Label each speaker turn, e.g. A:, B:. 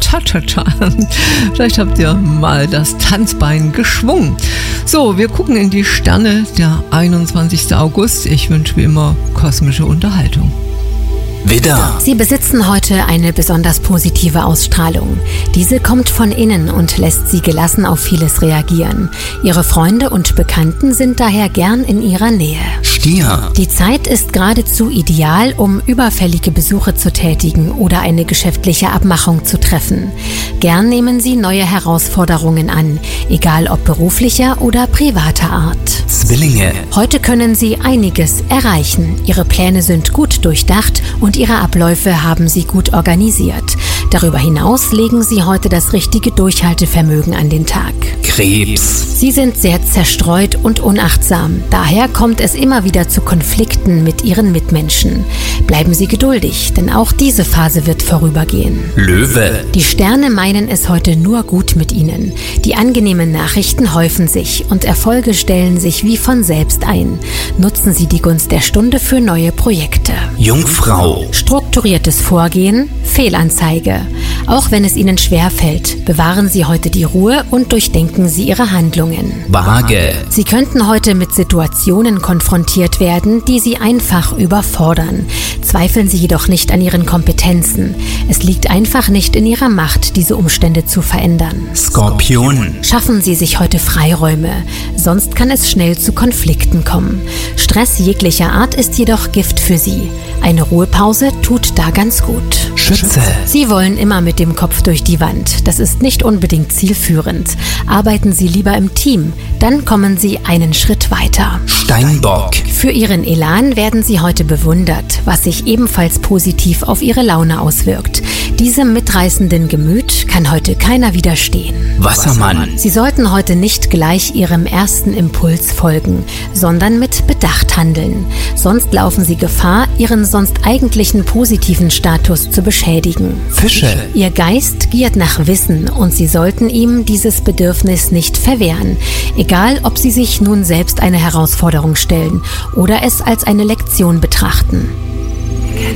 A: Cha-Cha-Cha. Vielleicht habt ihr mal das Tanzbein geschwungen. So, wir gucken in die Sterne, der 21. August. Ich wünsche wie immer kosmische Unterhaltung.
B: Widder.
C: Sie besitzen heute eine besonders positive Ausstrahlung. Diese kommt von innen und lässt Sie gelassen auf vieles reagieren. Ihre Freunde und Bekannten sind daher gern in Ihrer Nähe.
B: Stier.
C: Die Zeit ist geradezu ideal, um überfällige Besuche zu tätigen oder eine geschäftliche Abmachung zu treffen. Gern nehmen Sie neue Herausforderungen an, egal ob beruflicher oder privater Art.
B: Zwillinge.
C: Heute können Sie einiges erreichen. Ihre Pläne sind gut durchdacht und Ihre Abläufe haben Sie gut organisiert. Darüber hinaus legen Sie heute das richtige Durchhaltevermögen an den Tag.
B: Krebs.
C: Sie sind sehr zerstreut und unachtsam. Daher kommt es immer wieder zu Konflikten mit Ihren Mitmenschen. Bleiben Sie geduldig, denn auch diese Phase wird vorübergehen.
B: Löwe.
C: Die Sterne meinen es heute nur gut mit Ihnen. Die angenehmen Nachrichten häufen sich und Erfolge stellen sich wie von selbst ein. Nutzen Sie die Gunst der Stunde für neue Projekte.
B: Jungfrau.
C: Strukturiertes Vorgehen, Fehlanzeige. Auch wenn es Ihnen schwerfällt, bewahren Sie heute die Ruhe und durchdenken Sie Ihre Handlungen.
B: Waage.
C: Sie könnten heute mit Situationen konfrontiert werden, die Sie einfach überfordern. Zweifeln Sie jedoch nicht an Ihren Kompetenzen. Es liegt einfach nicht in Ihrer Macht, diese Umstände zu verändern.
B: Skorpion.
C: Schaffen Sie sich heute Freiräume, sonst kann es schnell zu Konflikten kommen. Stress jeglicher Art ist jedoch Gift für Sie. Eine Ruhepause tut da ganz gut.
B: Schütze.
C: Sie wollen immer mit dem Kopf durch die Wand. Das ist nicht unbedingt zielführend. Arbeiten Sie lieber im Team, dann kommen Sie einen Schritt weiter.
B: Steinbock.
C: Für Ihren Elan werden Sie heute bewundert, was sich ebenfalls positiv auf Ihre Laune auswirkt. Diesem mitreißenden Gemüt kann heute keiner widerstehen.
B: Wassermann.
C: Sie sollten heute nicht gleich Ihrem ersten Impuls folgen, sondern mit Bedacht handeln. Sonst laufen Sie Gefahr, Ihren sonst eigentlichen positiven Status zu beschädigen.
B: Fische.
C: Ihr Geist giert nach Wissen und Sie sollten ihm dieses Bedürfnis nicht verwehren. Egal, ob Sie sich nun selbst eine Herausforderung stellen oder es als eine Lektion betrachten.